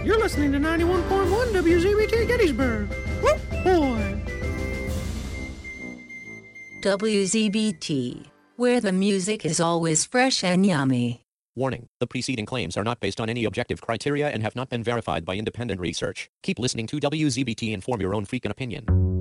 You're listening to 91.1 WZBT Gettysburg. Whoop, boy. WZBT, where the music is always fresh and yummy. Warning, the preceding claims are not based on any objective criteria and have not been verified by independent research. Keep listening to WZBT and form your own freaking opinion.